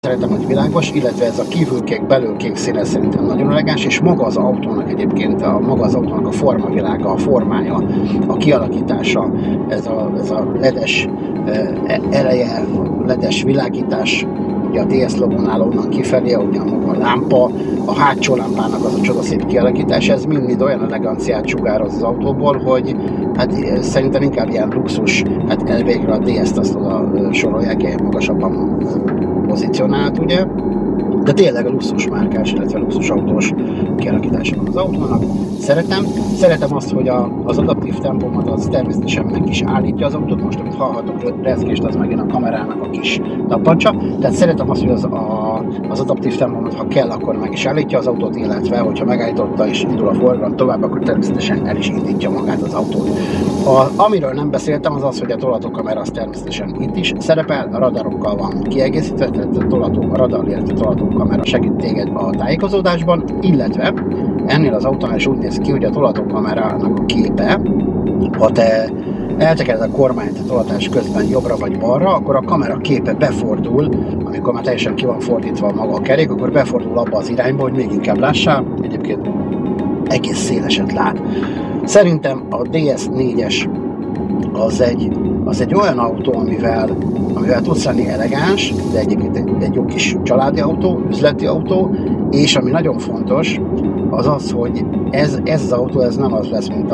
Szeretem, hogy világos, illetve ez a kívülkék, belülkék színe szerintem nagyon elegáns, és maga az autónak egyébként, maga az autónak a formavilága, a formája, a kialakítása, ez a ledes eleje, a ledes világítás, ugye a DS logónál onnan kifelé, ugye a lámpa, a hátsó lámpának az a csodaszép kialakítás, ez mind olyan eleganciát sugároz az autóból, hogy hát szerintem inkább ilyen luxus, hát elvégre a DS-t azt oda sorolják, ilyen magasabban pozícionált, ugye? De tényleg a luxus márkás, illetve luxus autós kialakítása van az autónak. Szeretem azt, hogy az adaptív tempómat az természetesen meg is állítja az autót. Most, amit hallhatok rezgést, az megint a kamerának a kis tappancsa. Tehát szeretem azt, hogy az adaptív tempómat, ha kell, akkor meg is állítja az autót, illetve, hogyha megállította és indul a forgalom tovább, akkor természetesen el is indítja magát az autót. Amiről nem beszéltem, az az, hogy a tolatókamera az természetesen itt is szerepel, a radarokkal van kiegészítve, tehát a radar, illetve tolatókamera segít téged a tájékozódásban, illetve ennél az autónál is úgy néz ki, hogy a tolatókamerának a képe, ha te eltekered a kormányt a tolatás közben jobbra vagy balra, akkor a kamera képe befordul, amikor már teljesen ki van fordítva maga a kerék, akkor befordul abba az irányba, hogy még inkább lássál, egyébként egész széleset lát. Szerintem a DS4-es az egy olyan autó, amivel tudsz lenni elegáns, de egyébként egy jó kis családi autó, üzleti autó, és ami nagyon fontos, az az, hogy ez az autó, ez nem az lesz, mint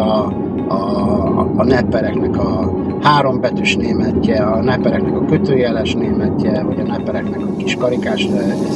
a neppereknek a hárombetűs németje, a neppereknek a kötőjeles németje, vagy a neppereknek a kis karikás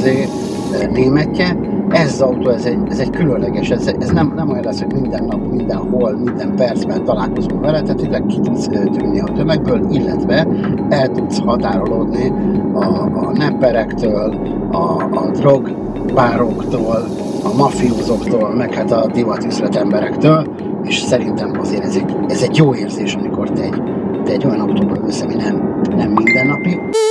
németje. Ez az autó, ez egy különleges, ez nem olyan lesz, hogy minden nap, mindenhol, minden percben találkozunk vele, tehát tényleg ki tudsz tűnni a tömegből, illetve el tudsz határolódni a nepperektől, a drogpároktól, a mafiózóktól, meg hát a divatüzlet emberektől, és szerintem azért ez egy jó érzés, amikor te egy olyan autóban ülsz, ami nem mindennapi.